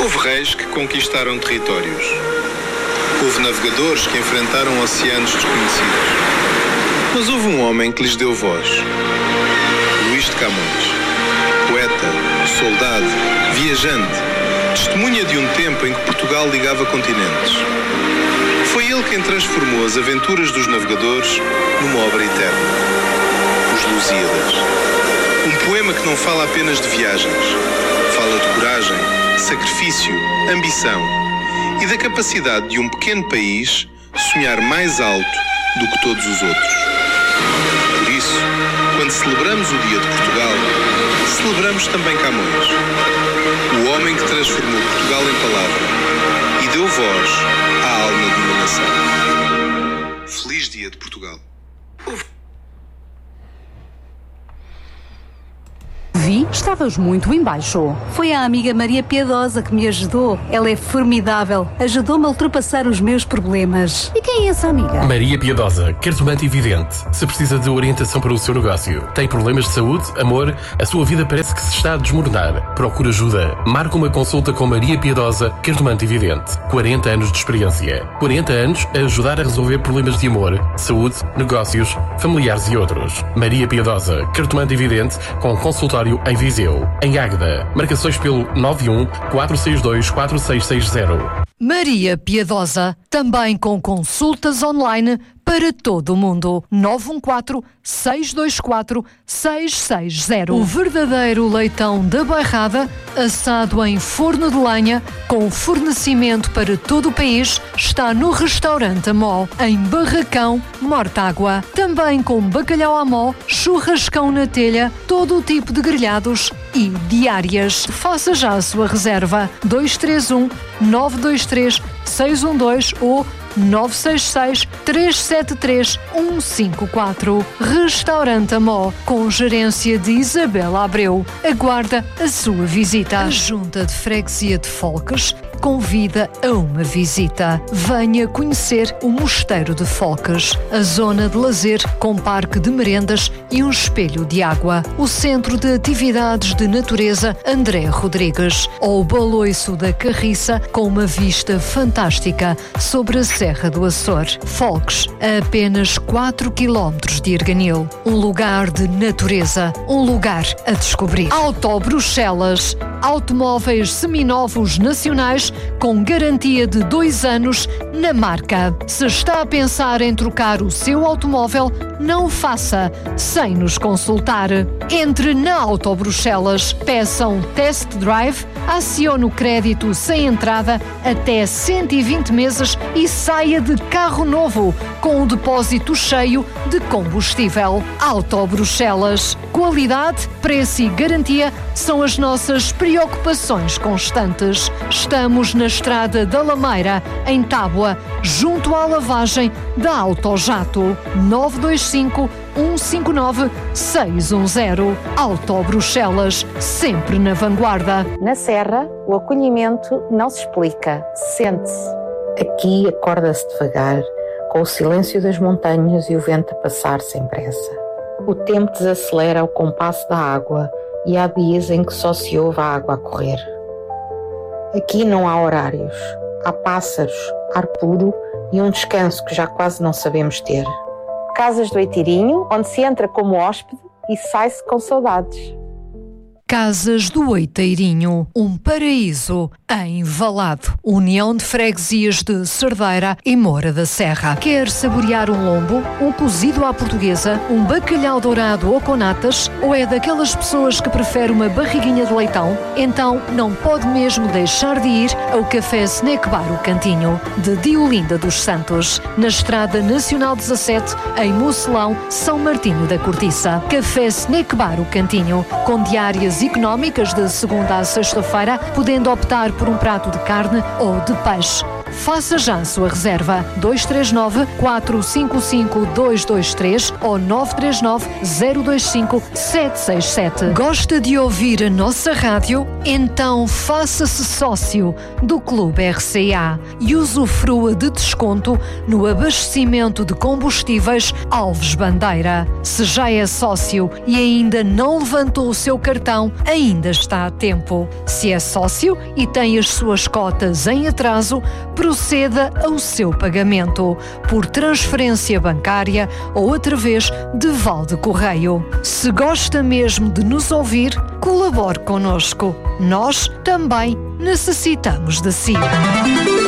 Houve reis que conquistaram territórios. Houve navegadores que enfrentaram oceanos desconhecidos. Mas houve um homem que lhes deu voz. Luís de Camões. Poeta, soldado, viajante, testemunha de um tempo em que Portugal ligava continentes. Foi ele quem transformou as aventuras dos navegadores numa obra eterna. Os Lusíadas. Um poema que não fala apenas de viagens. Fala de coragem, sacrifício, ambição e da capacidade de um pequeno país sonhar mais alto do que todos os outros. Por isso, quando celebramos o Dia de Portugal, celebramos também Camões, o homem que transformou Portugal em palavra e deu voz à alma de uma nação. Feliz Dia de Portugal. Vi, estavas muito em baixo. Foi a amiga Maria Piedosa que me ajudou. Ela é formidável. Ajudou-me a ultrapassar os meus problemas. E quem é essa amiga? Maria Piedosa, cartomante evidente. Se precisa de orientação para o seu negócio, tem problemas de saúde, amor, a sua vida parece que se está a desmoronar. Procura ajuda. Marca uma consulta com Maria Piedosa, cartomante evidente. 40 anos de experiência. 40 anos a ajudar a resolver problemas de amor, saúde, negócios, familiares e outros. Maria Piedosa, cartomante evidente, com consultório em Viseu. Em Águeda, marcações pelo 91 462 4660. Maria Piedosa, também com consultas online para todo o mundo. 914-624-660. O verdadeiro leitão da Bairrada, assado em forno de lenha, com fornecimento para todo o país, está no restaurante Amó, em Barracão, Mortágua. Também com bacalhau à mó, churrascão na telha, todo o tipo de grelhados e diárias. Faça já a sua reserva. 231-923-612 ou 966-373-154. Restaurante Amó, com gerência de Isabela Abreu. Aguarda a sua visita. A Junta de Freguesia de Folques convida a uma visita. Venha conhecer o Mosteiro de Folques, a zona de lazer com parque de merendas e um espelho de água, o Centro de Atividades de Natureza André Rodrigues, ou o Baloiço da Carriça, com uma vista fantástica sobre a Serra do Açor. Folques, a apenas 4 km de Erganil. Um lugar de natureza, um lugar a descobrir. Auto Bruxelas, automóveis seminovos nacionais com garantia de 2 anos na marca. Se está a pensar em trocar o seu automóvel, não o faça sem nos consultar. Entre na Auto Bruxelas, peça um test drive, acione o crédito sem entrada até 120 meses e saia de carro novo com o depósito cheio de combustível. Auto Bruxelas. Qualidade, preço e garantia são as nossas preocupações constantes. Estamos na Estrada da Lameira, em Tábua, junto à lavagem da Autojato. 925-159-610. Auto Bruxelas, sempre na vanguarda. Na Serra, o acolhimento não se explica, sente-se. Aqui acorda-se devagar, com o silêncio das montanhas e o vento a passar sem pressa. O tempo desacelera ao compasso da água e há dias em que só se ouve a água a correr. Aqui não há horários, há pássaros, ar puro e um descanso que já quase não sabemos ter. Casas do Oitirinho, onde se entra como hóspede e sai-se com saudades. Casas do Oiteirinho, um paraíso em Valado. União de Freguesias de Cerdeira e Moura da Serra. Quer saborear um lombo, um cozido à portuguesa, um bacalhau dourado ou com natas, ou é daquelas pessoas que prefere uma barriguinha de leitão? Então não pode mesmo deixar de ir ao Café Snack Bar O Cantinho, de Diolinda dos Santos, na Estrada Nacional 17, em Mocelão, São Martinho da Cortiça. Café Snack Bar O Cantinho, com diárias económicas de segunda a sexta-feira, podendo optar por um prato de carne ou de peixe. Faça já a sua reserva. 239-455-223 ou 939-025-767. Gosta de ouvir a nossa rádio? Então faça-se sócio do Clube RCA e usufrua de desconto no abastecimento de combustíveis Alves Bandeira. Se já é sócio e ainda não levantou o seu cartão, ainda está a tempo. Se é sócio e tem as suas cotas em atraso, proceda ao seu pagamento por transferência bancária ou através de Valde Correio. Se gosta mesmo de nos ouvir, colabore connosco. Nós também necessitamos de si.